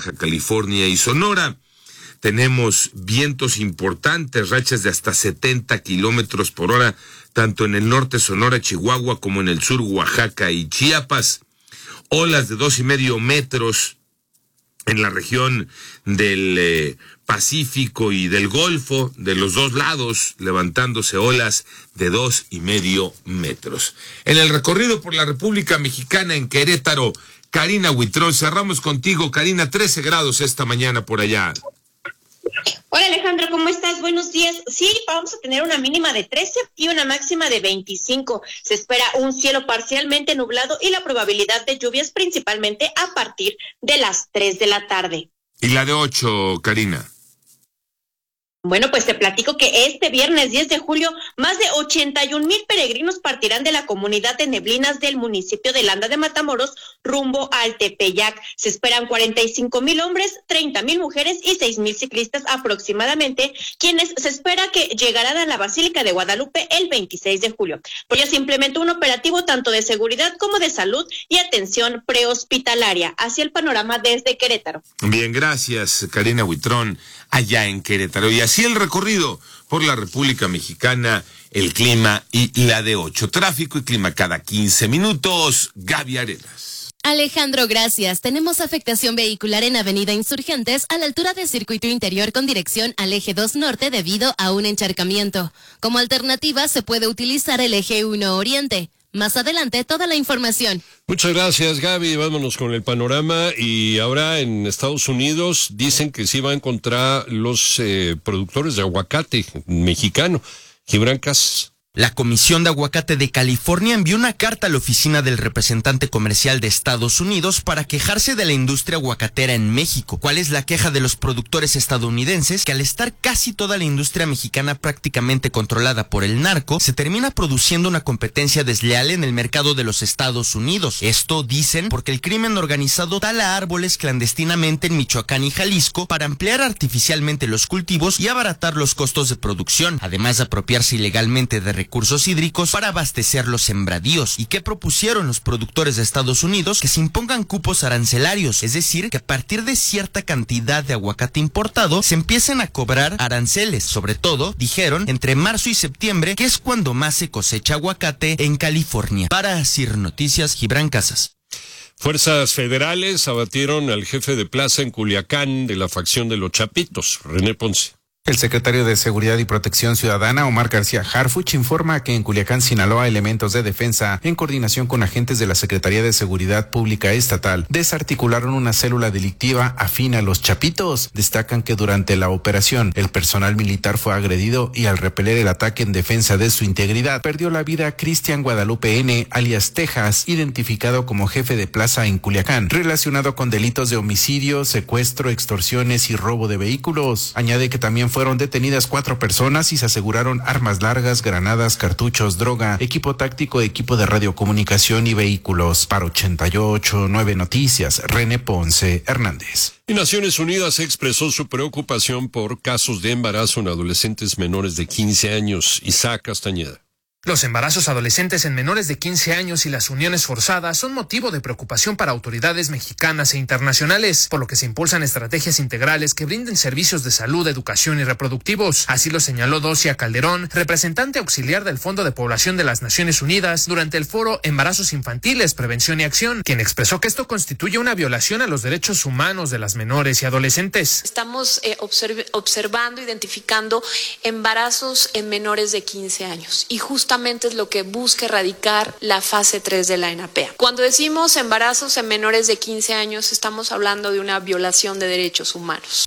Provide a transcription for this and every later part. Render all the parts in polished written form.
Baja California y Sonora. Tenemos vientos importantes, rachas de hasta 70 kilómetros por hora, tanto en el norte Sonora, Chihuahua, como en el sur Oaxaca y Chiapas. Olas de 2.5 metros en la región del Pacífico y del Golfo, de los dos lados, levantándose olas de 2.5 metros. En el recorrido por la República Mexicana, en Querétaro, Karina Huitrón, cerramos contigo. Karina, 13 grados esta mañana por allá. Hola Alejandro, ¿cómo estás? Buenos días. Sí, vamos a tener una mínima de 13 y una máxima de 25. Se espera un cielo parcialmente nublado y la probabilidad de lluvias principalmente a partir de las 3 de la tarde. ¿Y la de 8, Karina? Bueno, pues te platico que este viernes 10 de julio, más de 81,000 peregrinos partirán de la comunidad de Neblinas del municipio de Landa de Matamoros rumbo al Tepeyac. Se esperan 45,000 hombres, 30,000 mujeres y 6,000 ciclistas aproximadamente, quienes se espera que llegarán a la Basílica de Guadalupe el 26 de julio. Por ello se implementó un operativo tanto de seguridad como de salud y atención prehospitalaria. Así el panorama desde Querétaro. Bien, gracias, Karina Huitrón, allá en Querétaro. Y así el recorrido por la República Mexicana, el clima y la de 8. Tráfico y clima cada 15 minutos. Gaby Arenas. Alejandro, gracias. Tenemos afectación vehicular en Avenida Insurgentes a la altura del circuito interior con dirección al eje 2 norte debido a un encharcamiento. Como alternativa se puede utilizar el eje 1 oriente. Más adelante, toda la información. Muchas gracias, Gaby. Vámonos con el panorama. Y ahora en Estados Unidos dicen que sí van contra los productores de aguacate mexicano. Gibran Casas. La Comisión de Aguacate de California envió una carta a la oficina del representante comercial de Estados Unidos para quejarse de la industria aguacatera en México. ¿Cuál es la queja de los productores estadounidenses? Que al estar casi toda la industria mexicana prácticamente controlada por el narco, se termina produciendo una competencia desleal en el mercado de los Estados Unidos. Esto, dicen, porque el crimen organizado tala árboles clandestinamente en Michoacán y Jalisco para ampliar artificialmente los cultivos y abaratar los costos de producción, además de apropiarse ilegalmente de recursos hídricos para abastecer los sembradíos. ¿Y qué propusieron los productores de Estados Unidos? Que se impongan cupos arancelarios, es decir, que a partir de cierta cantidad de aguacate importado se empiecen a cobrar aranceles, sobre todo, dijeron, entre marzo y septiembre, que es cuando más se cosecha aguacate en California. Para CIR Noticias, Gibran Casas. Fuerzas federales abatieron al jefe de plaza en Culiacán de la facción de los Chapitos, René Ponce. El secretario de Seguridad y Protección Ciudadana, Omar García Harfuch, informa que en Culiacán, Sinaloa, elementos de defensa, en coordinación con agentes de la Secretaría de Seguridad Pública Estatal, desarticularon una célula delictiva afín a los Chapitos. Destacan que durante la operación, el personal militar fue agredido y al repeler el ataque en defensa de su integridad, perdió la vida Cristian Guadalupe N., alias Texas, identificado como jefe de plaza en Culiacán, relacionado con delitos de homicidio, secuestro, extorsiones y robo de vehículos. Añade que también fueron detenidas 4 personas y se aseguraron armas largas, granadas, cartuchos, droga, equipo táctico, equipo de radiocomunicación y vehículos. Para 88.9 Noticias, René Ponce Hernández. Y Naciones Unidas expresó su preocupación por casos de embarazo en adolescentes menores de 15 años. Isaac Castañeda. Los embarazos adolescentes en menores de 15 años y las uniones forzadas son motivo de preocupación para autoridades mexicanas e internacionales, por lo que se impulsan estrategias integrales que brinden servicios de salud, educación y reproductivos. Así lo señaló Docia Calderón, representante auxiliar del Fondo de Población de las Naciones Unidas, durante el foro Embarazos Infantiles, Prevención y Acción, quien expresó que esto constituye una violación a los derechos humanos de las menores y adolescentes. Estamos observando, identificando embarazos en menores de 15 años y justamente es lo que busca erradicar la fase 3 de la ENAPEA. Cuando decimos embarazos en menores de 15 años, estamos hablando de una violación de derechos humanos.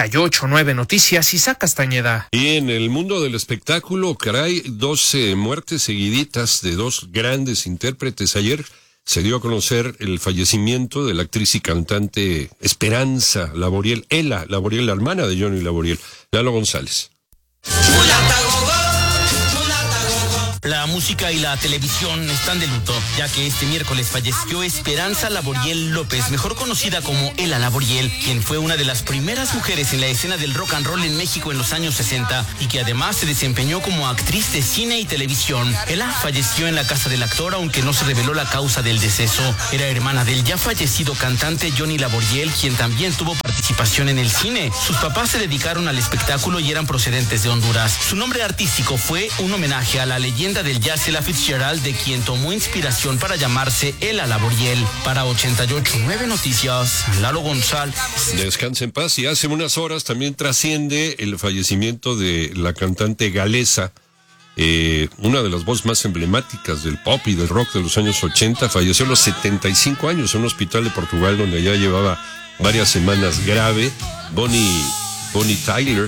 88.9 Noticias, Isaac Castañeda. Y en el mundo del espectáculo, caray, 12 muertes seguiditas de 2 grandes intérpretes. Ayer se dio a conocer el fallecimiento de la actriz y cantante Esperanza Laboriel, Ela Laboriel, la hermana de Johnny Laboriel. Lalo González. La música y la televisión están de luto, ya que este miércoles falleció Esperanza Laboriel López, mejor conocida como Ela Laboriel, quien fue una de las primeras mujeres en la escena del rock and roll en México en los años 60 y que además se desempeñó como actriz de cine y televisión. Ela falleció en la casa del actor, aunque no se reveló la causa del deceso. Era hermana del ya fallecido cantante Johnny Laboriel, quien también tuvo participación en el cine. Sus papás se dedicaron al espectáculo y eran procedentes de Honduras. Su nombre artístico fue un homenaje a la leyenda del jazz Ella Fitzgerald, de quien tomó inspiración para llamarse Ela Laboriel. Para 88.9 Noticias, Lalo González. Descanse en paz. Y hace unas horas también trasciende el fallecimiento de la cantante galesa, una de las voces más emblemáticas del pop y del rock de los años 80. Falleció a los 75 años en un hospital de Portugal donde ya llevaba varias semanas grave. Bonnie Tyler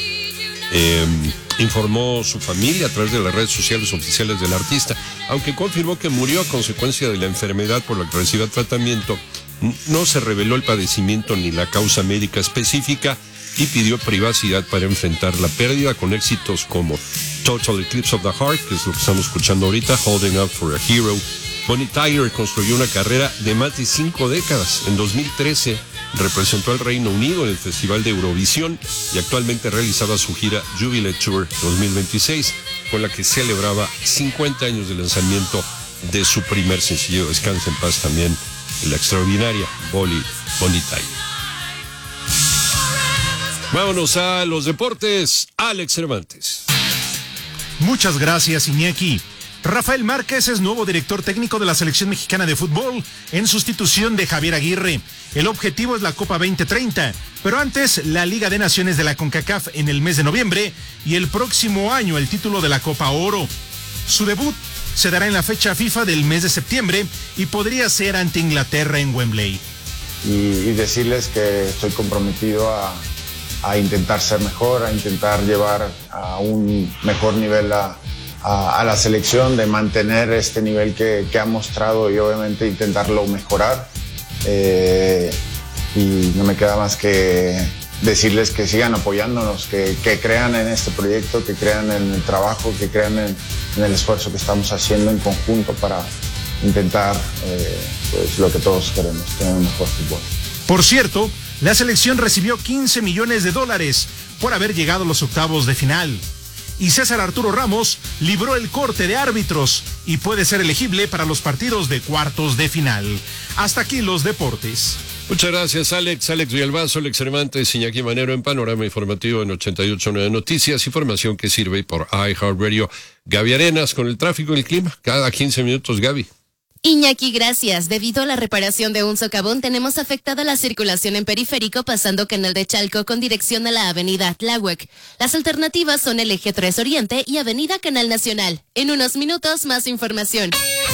informó su familia a través de las redes sociales oficiales del artista, aunque confirmó que murió a consecuencia de la enfermedad por la que recibía tratamiento. No se reveló el padecimiento ni la causa médica específica y pidió privacidad para enfrentar la pérdida, con éxitos como Total Eclipse of the Heart, que es lo que estamos escuchando ahorita, Holding Out for a Hero. Bonnie Tyler construyó una carrera de más de 5 décadas. En 2013 representó al Reino Unido en el Festival de Eurovisión y actualmente realizaba su gira Jubilee Tour 2026, con la que celebraba 50 años de lanzamiento de su primer sencillo. Descansa en paz también la extraordinaria Bonnie Tyler. Vámonos a los deportes. Alex Cervantes. Muchas gracias, Iñaki. Rafael Márquez es nuevo director técnico de la selección mexicana de fútbol en sustitución de Javier Aguirre. El objetivo es la Copa 2030, pero antes la Liga de Naciones de la CONCACAF en el mes de noviembre y el próximo año el título de la Copa Oro. Su debut se dará en la fecha FIFA del mes de septiembre y podría ser ante Inglaterra en Wembley. Y decirles que estoy comprometido a intentar ser mejor, a intentar llevar a un mejor nivel a la selección, de mantener este nivel que ha mostrado y obviamente intentarlo mejorar. Y no me queda más que decirles que sigan apoyándonos, que crean en este proyecto, que crean en el trabajo, que crean en el esfuerzo que estamos haciendo en conjunto para intentar pues lo que todos queremos, tener un mejor fútbol. Por cierto, la selección recibió $15 millones por haber llegado a los octavos de final. Y César Arturo Ramos libró el corte de árbitros y puede ser elegible para los partidos de cuartos de final. Hasta aquí los deportes. Muchas gracias, Alex Villalbazo, Alex Cervantes, Iñaki Manero en Panorama Informativo en 88.9 Noticias, información que sirve por iHeartRadio. Gaby Arenas con el tráfico y el clima, cada 15 minutos, Gaby. Iñaki, gracias. Debido a la reparación de un socavón, tenemos afectada la circulación en Periférico pasando Canal de Chalco con dirección a la avenida Tláhuac. Las alternativas son el eje 3 Oriente y avenida Canal Nacional. En unos minutos, más información.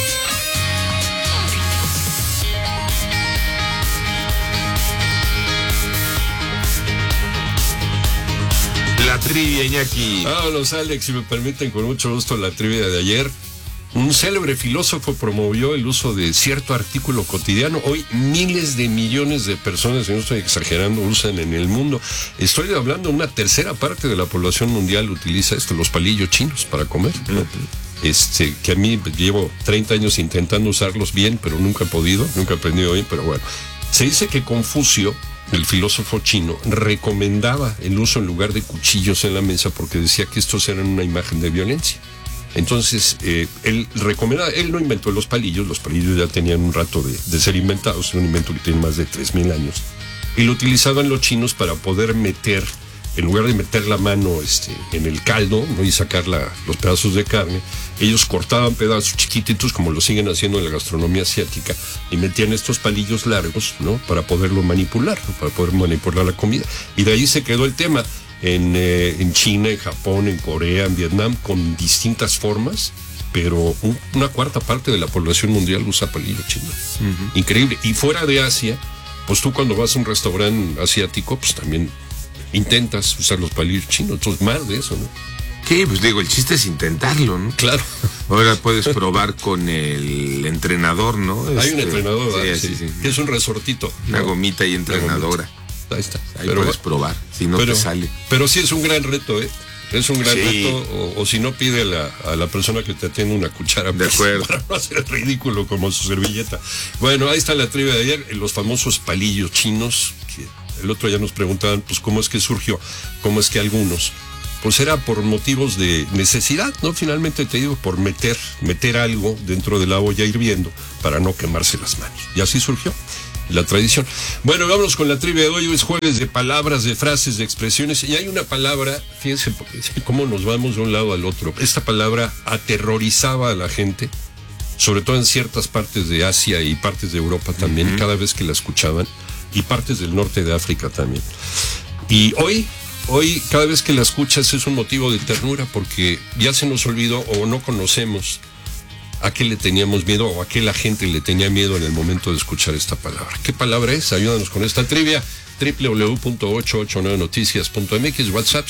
La trivia, Iñaki. Vámonos, Alex, si me permiten, con mucho gusto la trivia de ayer. Un célebre filósofo promovió el uso de cierto artículo cotidiano. Hoy miles de millones de personas, y no estoy exagerando, usan en el mundo. Estoy hablando, una tercera parte de la población mundial utiliza los palillos chinos para comer. Que a mí llevo 30 años intentando usarlos bien, pero nunca he podido, nunca he aprendido bien, pero bueno. Se dice que Confucio, el filósofo chino, recomendaba el uso en lugar de cuchillos en la mesa porque decía que estos eran una imagen de violencia. Entonces, él recomendaba, él no inventó los palillos ya tenían un rato de ser inventados, es un invento que tiene más de 3,000 años, y lo utilizaban los chinos para poder meter, en lugar de meter la mano en el caldo, ¿no?, y sacar los pedazos de carne, ellos cortaban pedazos chiquititos, como lo siguen haciendo en la gastronomía asiática, y metían estos palillos largos, ¿no?, para poderlo manipular, ¿no?, para poder manipular la comida, y de ahí se quedó el tema. En China, en Japón, en Corea, en Vietnam, con distintas formas, pero una cuarta parte de la población mundial usa palillo chino. Uh-huh. Increíble. Y fuera de Asia, pues tú cuando vas a un restaurante asiático, pues también intentas usar los palillos chinos. Entonces, más de eso, ¿no? Sí, pues digo, el chiste es intentarlo, ¿no? Claro. Ahora puedes probar con el entrenador, ¿no? Hay un entrenador, sí. Es un resortito. Una gomita y entrenadora. Ahí está. Ahí pero puedes probar, si no te sale. Pero sí es un gran reto, Es un gran Sí. reto, o si no, pide a la persona que te atiende una cuchara. De acuerdo. Para no hacer ridículo como su servilleta. Bueno, ahí está la trivia de ayer, los famosos palillos chinos, que el otro día nos preguntaban, pues, ¿cómo es que surgió? ¿Cómo es que algunos? Pues era por motivos de necesidad, ¿no? Finalmente te digo, por meter algo dentro de la olla hirviendo para no quemarse las manos. Y así surgió la tradición. Bueno, vamos con la trivia de hoy. Hoy es jueves de palabras, de frases, de expresiones. Y hay una palabra, fíjense cómo nos vamos de un lado al otro. Esta palabra aterrorizaba a la gente, sobre todo en ciertas partes de Asia y partes de Europa también, cada vez que la escuchaban, y partes del norte de África también. Y hoy, cada vez que la escuchas es un motivo de ternura, porque ya se nos olvidó o no conocemos a qué le teníamos miedo o a qué la gente le tenía miedo en el momento de escuchar esta palabra. ¿Qué palabra es? Ayúdanos con esta trivia. www.889noticias.mx, WhatsApp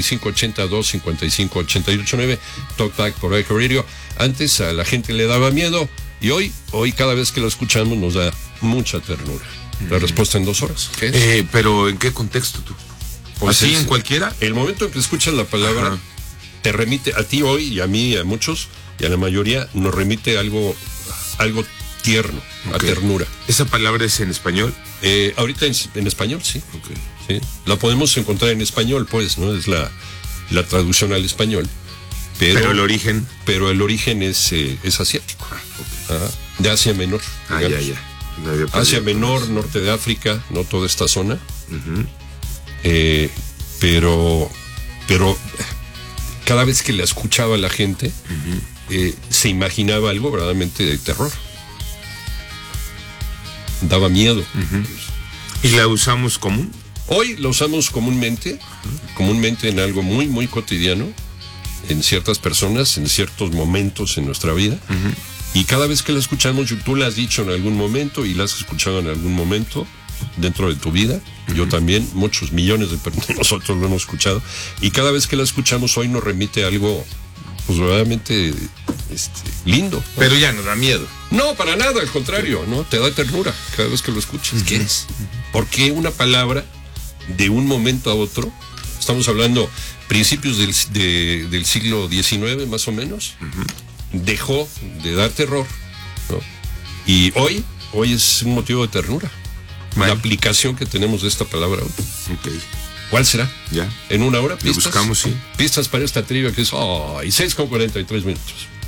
5582-558889, TalkBack por Echo Radio. Antes a la gente le daba miedo y hoy cada vez que lo escuchamos nos da mucha ternura. La respuesta en 2 horas. ¿Qué es? Pero ¿en qué contexto tú? Pues ¿Así en cualquiera? El momento en que escuchas la palabra, Ajá, te remite a ti hoy y a mí y a muchos y a la mayoría nos remite algo tierno, a Ok. ternura. ¿Esa palabra es en español? Ahorita en español, sí. Ok. Sí. La podemos encontrar en español, pues, ¿no? Es la traducción al español. Pero el origen. Pero el origen es asiático. Ajá. De Asia Menor. digamos. Ya. No había Asia perdido. Menor, norte de África, no toda esta zona. Ujú. Pero cada vez que la escuchaba la gente, se imaginaba algo verdaderamente de terror. Daba miedo. ¿Y la usamos común? Hoy la usamos comúnmente en algo muy, muy cotidiano, en ciertas personas, en ciertos momentos en nuestra vida. Y cada vez que la escuchamos, tú la has dicho en algún momento y la has escuchado en algún momento dentro de tu vida. Yo también, muchos millones de nosotros lo hemos escuchado. Y cada vez que la escuchamos hoy nos remite a algo, pues verdaderamente lindo, ¿no? Pero ya no da miedo. No, para nada, al contrario, ¿no? Te da ternura cada vez que lo escuchas. ¿Qué es? Porque una palabra de un momento a otro, estamos hablando principios del siglo XIX más o menos, dejó de dar terror, ¿no? Y hoy es un motivo de ternura. Bueno. La aplicación que tenemos de esta palabra hoy. Ok. ¿Cuál será? Ya. ¿En una hora? Lo buscamos, sí. Pistas para esta trivia que es 6:43 minutos.